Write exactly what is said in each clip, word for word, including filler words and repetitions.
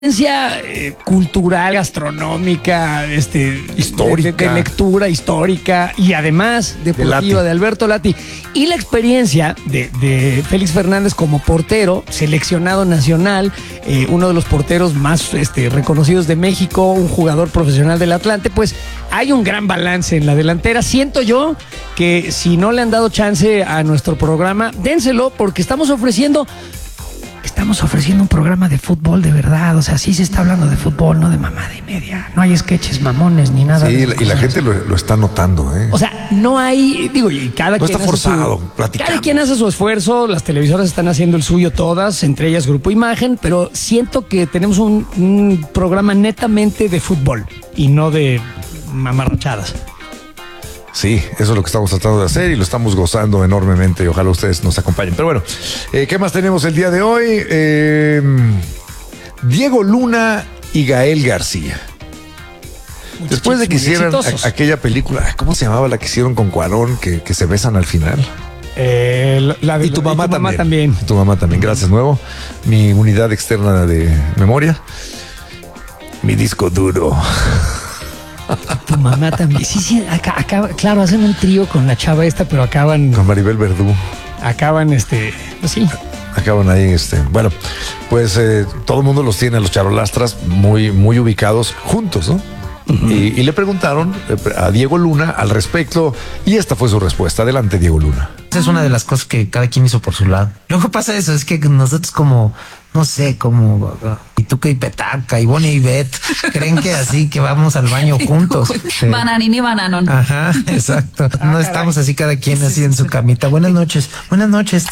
Eh, cultural, gastronómica, este, histórica, de, de lectura histórica y además deportiva de, de Alberto Lati, y la experiencia de, de Félix Fernández como portero, seleccionado nacional, eh, uno de los porteros más este, reconocidos de México, un jugador profesional del Atlante. Pues hay un gran balance en la delantera. Siento yo que si no le han dado chance a nuestro programa, dénselo, porque estamos ofreciendo Estamos ofreciendo un programa de fútbol de verdad. O sea, sí se está hablando de fútbol, no de mamada y media. No hay sketches mamones ni nada. Sí, de y la gente lo, lo está notando, ¿eh? O sea, no hay, digo, y cada no quien está forzado, hace su, platicamos. Cada quien hace su esfuerzo. Las televisoras están haciendo el suyo todas, entre ellas Grupo Imagen, pero siento que tenemos un, un programa netamente de fútbol y no de mamarrachadas. Sí, eso es lo que estamos tratando de hacer y lo estamos gozando enormemente y ojalá ustedes nos acompañen. Pero bueno, eh, ¿qué más tenemos el día de hoy? Eh, Diego Luna y Gael García. Muchos Después de que hicieran a, aquella película, ¿cómo se llamaba la que hicieron con Cuarón, que, que se besan al final? Eh, la de, y tu mamá, y tu mamá también. también. Y tu mamá también, gracias nuevo. Mi unidad externa de memoria. Mi disco duro. Tu mamá también. Sí, sí, acá, acá, claro, hacen un trío con la chava esta, pero acaban. Con Maribel Verdú. Acaban, este. Pues sí. Acaban ahí, este. Bueno, pues eh, todo el mundo los tiene, a los charolastras, muy, muy ubicados juntos, ¿no? Uh-huh. Y, y le preguntaron a Diego Luna al respecto, y esta fue su respuesta. Adelante, Diego Luna. Esa es una de las cosas que cada quien hizo por su lado. Luego pasa eso, es que nosotros como, no sé, como Pituca y Petaca y Bonnie y Beth, creen que así que vamos al baño juntos. Bananín y bananón. Ajá, exacto. No estamos así cada quien así en su camita. Buenas noches, buenas noches.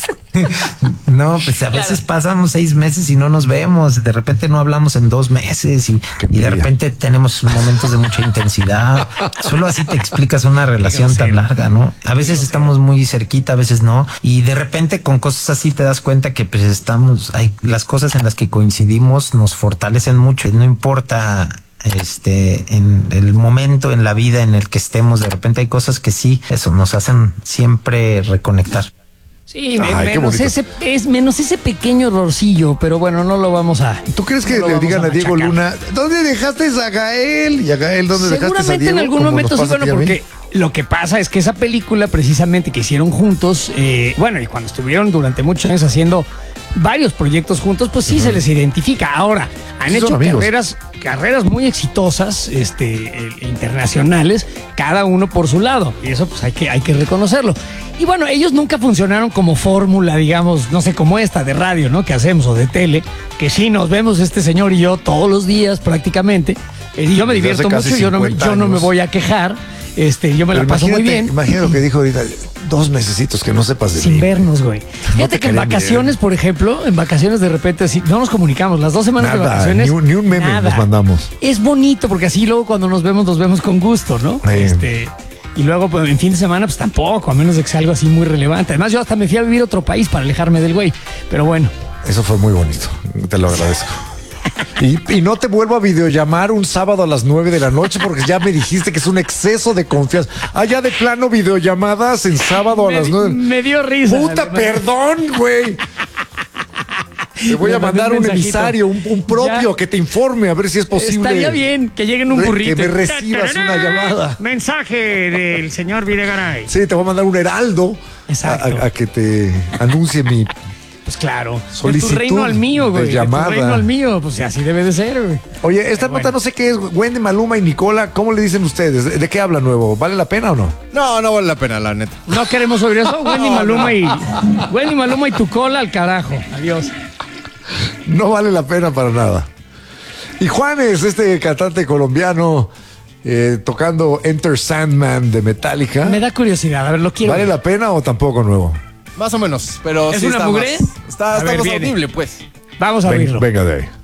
No, pues a veces pasamos seis meses y no nos vemos. De repente no hablamos en dos meses y, y de repente tenemos momentos de mucha intensidad. Solo así te explicas una relación tan larga, ¿no? A veces estamos muy cerquita, a veces no, y de repente con cosas así te das cuenta que pues estamos, hay las cosas en las que coincidimos nos fortalecen mucho, no importa este en el momento en la vida en el que estemos, de repente hay cosas que sí, eso nos hacen siempre reconectar. Sí, Ay, menos, ese, es menos ese pequeño errorcillo, pero bueno, no lo vamos a... ¿Tú crees que no le digan a, a Diego Luna, ¿dónde dejaste a Gael? Y a Gael, ¿dónde dejaste a Diego? Seguramente en algún momento sí, bueno, porque lo que pasa es que esa película precisamente que hicieron juntos, eh, bueno, y cuando estuvieron durante muchos años haciendo varios proyectos juntos, pues sí uh-huh. se les identifica. Ahora, han sí hecho carreras, carreras muy exitosas, este, eh, internacionales, cada uno por su lado, y eso pues hay que, hay que reconocerlo. Y bueno, ellos nunca funcionaron como fórmula, digamos, no sé, como esta de radio, ¿no? Que hacemos, o de tele, que sí nos vemos este señor y yo todos los días prácticamente. Eh, y yo me divierto mucho, yo no, yo no me voy a quejar. Este, yo me Pero la paso muy bien. Imagina lo que dijo ahorita, dos mesecitos que no sepas de Sin mí. vernos, güey. Fíjate no que en vacaciones, bien. por ejemplo, en vacaciones de repente así, no nos comunicamos, las dos semanas nada, de vacaciones. Ni un, ni un meme nada. Nos mandamos. Es bonito porque así luego cuando nos vemos, nos vemos con gusto, ¿no? Sí. Este, y luego pues, en fin de semana, pues tampoco, a menos de que sea algo así muy relevante. Además, yo hasta me fui a vivir a otro país para alejarme del güey. Pero bueno. Eso fue muy bonito. Te lo agradezco. Y, y no te vuelvo a videollamar un sábado a las nueve de la noche porque ya me dijiste que es un exceso de confianza. Ah, ya de plano videollamadas en sábado a me, las nueve. Me dio risa. Puta, además. Perdón, güey. Te voy a mandar un, un emisario, un, un propio ya. Que te informe a ver si es posible. Estaría bien que lleguen un burrito. Que me recibas una llamada. Mensaje del señor Videgaray. Sí, te voy a mandar un heraldo. Exacto. A, a, a que te anuncie mi... Pues claro, solicitud de tu reino al mío, güey. De llamada. De tu reino al mío, pues así debe de ser, güey. Oye, esta nota bueno. no sé qué es, Wendy, Maluma y Nicola, ¿cómo le dicen ustedes? ¿De, de qué habla nuevo? ¿Vale la pena o no? No, no vale la pena, la neta. No queremos oír eso, Wendy, no, Maluma no. y Wendy, Maluma y tu cola al carajo. Adiós. No vale la pena para nada. Y Juanes, este cantante colombiano, eh, tocando Enter Sandman de Metallica. Me da curiosidad, a ver, lo quiero. ¿Vale la pena o tampoco nuevo? Más o menos, pero ¿Es sí una está mugre? más, está, está ver, más audible, pues. Vamos a Ven, oírlo. Venga de ahí.